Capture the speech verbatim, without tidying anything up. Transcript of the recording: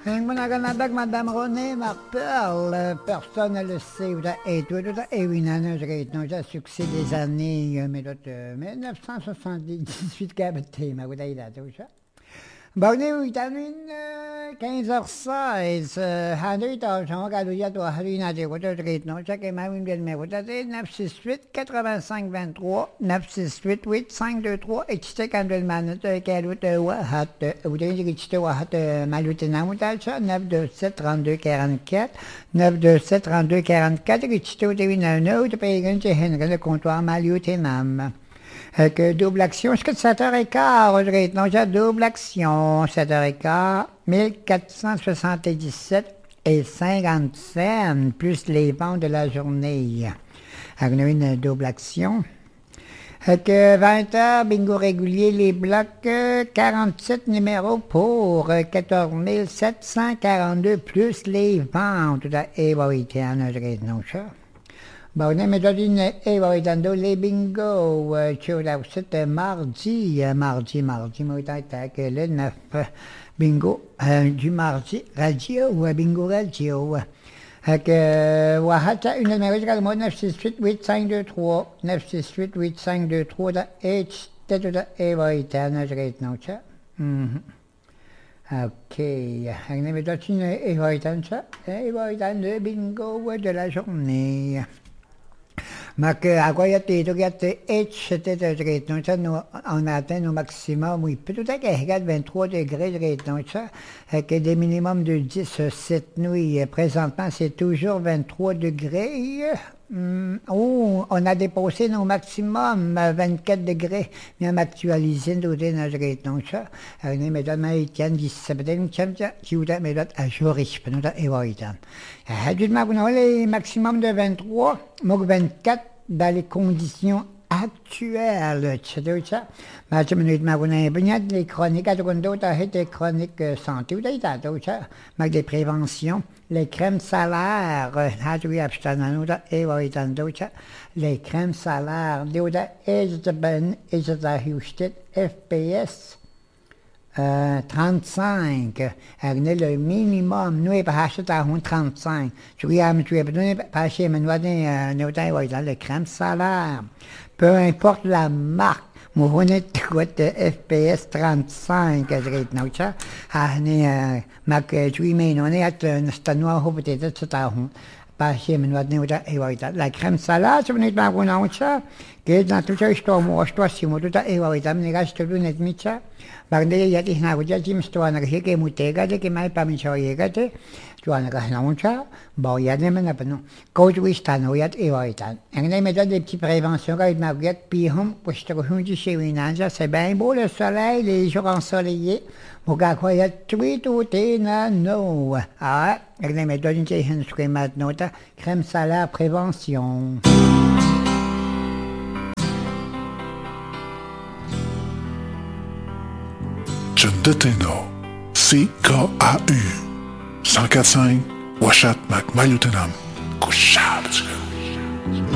Ang managanadag Madame René Martel, personne ne le sait, et tout et oui, nana, j'ai un succès des années mille neuf cent soixante-dix-huit qu'avait ma bouteille d'atoucha. Bon, nous, il a quinze heures seize, Henry Torchon, Galouya, toi, Harry Nadé, what a great no, check him out in the mail, what a day, neuf six huit, quatre-vingt-cinq vingt-trois, neuf six huit, huit, cinq deux trois, et tu sais, quand le manager, quel ou te wa, hat, ou te dis que tu te wa, hat, malutina, moutacha, neuf deux sept, trente-deux quarante-quatre, neuf deux sept, trente-deux quarante-quatre, et tu te wa, te wina, no, te paye, tu Henry, le comptoir malutinam. Que double action, est-ce que sept heures quinze, non, j'ai double action, sept heures quinze, mille quatre cent soixante-dix-sept et cinquante cents, plus les ventes de la journée. Alors, on a une double action. Que vingt heures, bingo régulier, les blocs, quarante-sept numéros pour quatorze mille sept cent quarante-deux, plus les ventes. Et oui, tiens, on a non, ça. Bon, on a donné une les bingo, c'était mardi, mardi, mardi, moi, le neuf bingo, du mardi, radio, bingo radio. Que, wahata, une numéro de neuf six huit, huit cinq deux trois, neuf six huit, huit cinq deux trois, et c'était tout à et voilà, non, ça. Ok, on a donné une et voilà, ça, et voilà, le bingo de la journée. Ma que à quoi il y a des H, c'était donc ça, nous, on a atteint au maximum, oui, peut-être qu'il y a vingt-trois degrés, donc ça, que des minimums de dix, cette nuit, présentement, c'est toujours vingt-trois degrés. Hum, oh, on a dépassé nos maximums, vingt-quatre degrés, même actualisé, nous, donc ça, on est maintenant, il y a dix-sept, qui vous a mis à jour, je peux nous dire, les maximum de vingt-trois, moi vingt-quatre dans les conditions actuelles. C'est ça. Mais je me dis, je les chroniques, les chroniques santé, mais des préventions, les crèmes salaires, les crèmes salaires, F P S. Euh, trente-cinq. Agne le minimum. Nous, il pas acheté à trente-cinq. Je vais me tuer, pas acheter, mais nous, nous, dans le crème salaire. Peu importe la marque. Moi, on est de F P S trente-cinq, je dirais, non, ça. Ah, ne, ma que je vais me donner à un noir, peut-être, c'est à un. Pas chez nous, la crème salade, je venais de m'en ça. Que dans tout ça, je te moi, je te suis, moi, tout à et voilà, je me reste tout net mit ça. Par des, il y a des gens qui me stournent, qui me tègent, qui m'aiment pas me choyer, tu vois, non, ça. Bon, il y a des gens qui quand je suis dans le et voilà. Et on met des petites préventions, quand il m'a dit, puis hum, pour je te rejoindre chez Winanja, c'est bien beau le soleil, les jours ensoleillés. Mon gars, quoi, il y a tout, tout est non. Ah, et on met des gens qui maintenant, crème salaire prévention. John Deteno, C K A U, cent quatre cinq, Washat Mac Malutenam, Couchable.